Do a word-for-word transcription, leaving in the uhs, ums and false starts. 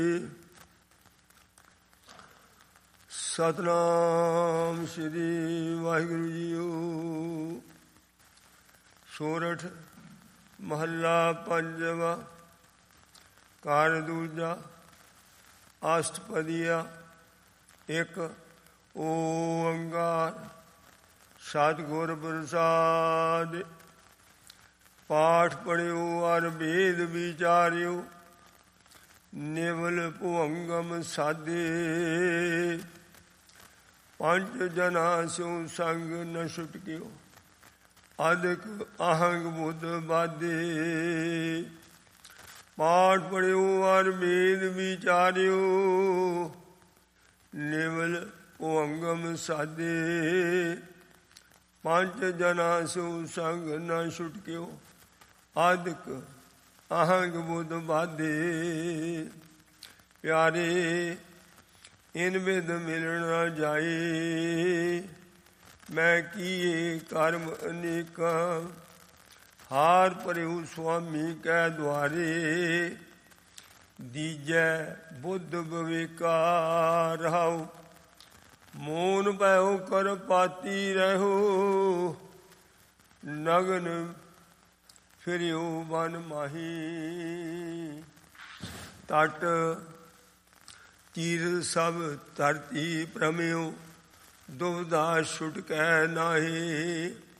ਸਤਿਨਾਮ ਸ੍ਰੀ Waheguru JIO. ਸੋਰਠ ਮਹੱਲਾ ਪੰਜਵਾਂ। ਘਰ ਦੂਜਾ ਅਸ਼ਟਪਦੀਆ। ਇੱਕ ਓੰਕਾਰ ਸਤਿਗੁਰ ਪ੍ਰਸਾਦਿ। ਪਾਠ ਪੜ੍ਹਿਓ ਅਰ ਭੇਦ ਵਿਚਾਰਿਓ, ਨਿਵਲ ਭੁਅੰਗਮ ਸਾਧੇ। ਪੰਜ ਜਨਾ ਸਿਉ ਸੰਗ ਨ ਛੁਟਕਿਓ, ਅਦਿਕ ਅਹੰਗ ਬੁੱਧ ਬਾਧੇ। ਪਾਠ ਪੜ੍ਹਿਓ ਅਰ ਭੇਦ ਵਿਚਾਰਿਓ, ਨਿਵਲ ਭੁਅੰਗਮ ਸਾਧੇ। ਪੰਜ ਜਨਾ ਸਿਉ ਸੰਗ ਨ ਛੁਟਕਿਓ, ਅਦਿਕ ਅਹੰਗ ਬੁੱਧ ਬਾਧੇ। ਪਿਆਰੇ ਇਨ ਬਿਦ ਮਿਲਣ ਨਾ ਜਾਏ, ਮੈਂ ਕੀਏ ਕਰਮ ਅਨੇਕਾਂ। ਹਾਰ ਭਰਿਓ ਸੁਆਮੀ ਕੈ ਦੁਆਰੇ, ਦੀਜੈ ਬੁੱਧ ਵਿਵੇਕਾ ਰਹਾਉ। ਮੋਨ ਭਇਓ ਕਰ ਪਾਤੀ ਰਹੋ, ਨਗਨ ਫਿਰਿਓ ਬਨ ਮਾਹੀ। ਤਟ ਤੀਰ ਸਭ ਧਰਤੀ ਭ੍ਰਮਿਓ, ਦੁਬਿਧਾ ਛੁਟਕੈ ਨਾਹੀ।